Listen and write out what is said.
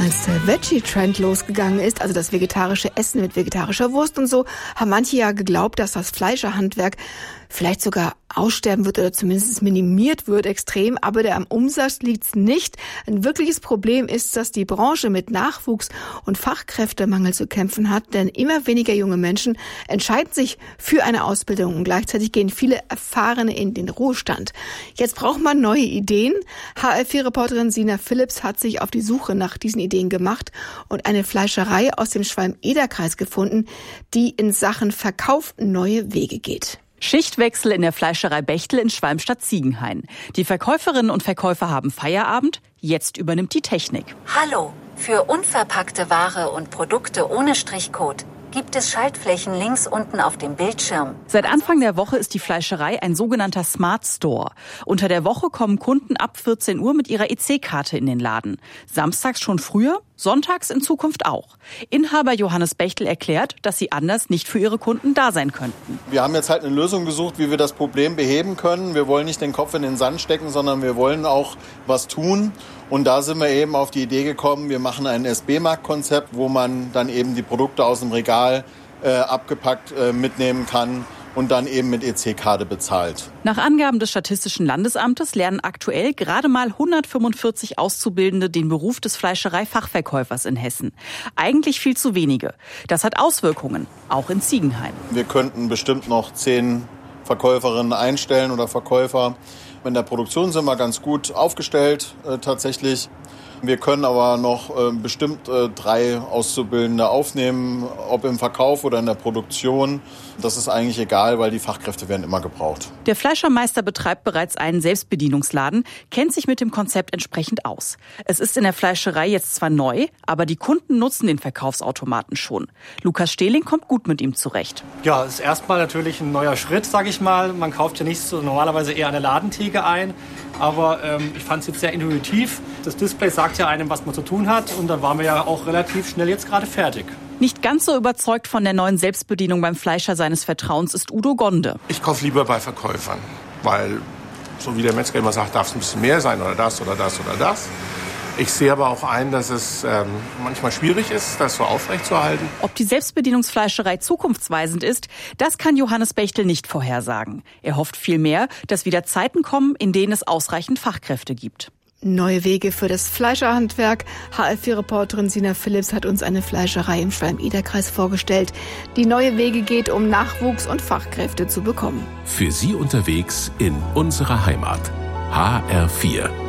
Als der Veggie-Trend losgegangen ist, also das vegetarische Essen mit vegetarischer Wurst und so, haben manche ja geglaubt, dass das Fleischerhandwerk vielleicht sogar aussterben wird oder zumindest minimiert wird extrem, aber am Umsatz liegt's nicht. Ein wirkliches Problem ist, dass die Branche mit Nachwuchs und Fachkräftemangel zu kämpfen hat, denn immer weniger junge Menschen entscheiden sich für eine Ausbildung und gleichzeitig gehen viele Erfahrene in den Ruhestand. Jetzt braucht man neue Ideen. HR4-Reporterin Sina Phillips hat sich auf die Suche nach diesen Ideen gemacht und eine Fleischerei aus dem Schwalm-Eder-Kreis gefunden, die in Sachen Verkauf neue Wege geht. Schichtwechsel in der Fleischerei Bechtel in Schwalmstadt-Ziegenhain. Die Verkäuferinnen und Verkäufer haben Feierabend, jetzt übernimmt die Technik. Hallo, für unverpackte Ware und Produkte ohne Strichcode gibt es Schaltflächen links unten auf dem Bildschirm. Seit Anfang der Woche ist die Fleischerei ein sogenannter Smart Store. Unter der Woche kommen Kunden ab 14 Uhr mit ihrer EC-Karte in den Laden. Samstags schon früher, sonntags in Zukunft auch. Inhaber Johannes Bechtel erklärt, dass sie anders nicht für ihre Kunden da sein könnten. Wir haben jetzt halt eine Lösung gesucht, wie wir das Problem beheben können. Wir wollen nicht den Kopf in den Sand stecken, sondern wir wollen auch was tun. Und da sind wir eben auf die Idee gekommen, wir machen ein SB-Markt-Konzept, wo man dann eben die Produkte aus dem Regal abgepackt mitnehmen kann und dann eben mit EC-Karte bezahlt. Nach Angaben des Statistischen Landesamtes lernen aktuell gerade mal 145 Auszubildende den Beruf des Fleischereifachverkäufers in Hessen. Eigentlich viel zu wenige. Das hat Auswirkungen, auch in Ziegenhain. Wir könnten bestimmt noch 10 Verkäuferinnen einstellen oder Verkäufer. In der Produktion sind wir ganz gut aufgestellt tatsächlich. Wir können aber noch bestimmt 3 Auszubildende aufnehmen, ob im Verkauf oder in der Produktion. Das ist eigentlich egal, weil die Fachkräfte werden immer gebraucht. Der Fleischermeister betreibt bereits einen Selbstbedienungsladen, kennt sich mit dem Konzept entsprechend aus. Es ist in der Fleischerei jetzt zwar neu, aber die Kunden nutzen den Verkaufsautomaten schon. Lukas Stehling kommt gut mit ihm zurecht. Ja, es ist erstmal natürlich ein neuer Schritt, sage ich mal. Man kauft ja nicht so normalerweise eher eine Ladentheke ein. Aber ich fand es jetzt sehr intuitiv. Das Display sagt ja einem, was man zu tun hat. Und dann waren wir ja auch relativ schnell jetzt gerade fertig. Nicht ganz so überzeugt von der neuen Selbstbedienung beim Fleischer seines Vertrauens ist Udo Gonde. Ich kaufe lieber bei Verkäufern, weil, so wie der Metzger immer sagt, darf es ein bisschen mehr sein oder das oder das oder das. Ich sehe aber auch ein, dass es manchmal schwierig ist, das so aufrechtzuerhalten. Ob die Selbstbedienungsfleischerei zukunftsweisend ist, das kann Johannes Bechtel nicht vorhersagen. Er hofft vielmehr, dass wieder Zeiten kommen, in denen es ausreichend Fachkräfte gibt. Neue Wege für das Fleischerhandwerk. HR4-Reporterin Sina Phillips hat uns eine Fleischerei im Schwalm-Eder-Kreis vorgestellt, die neue Wege geht, um Nachwuchs und Fachkräfte zu bekommen. Für Sie unterwegs in unserer Heimat. HR4.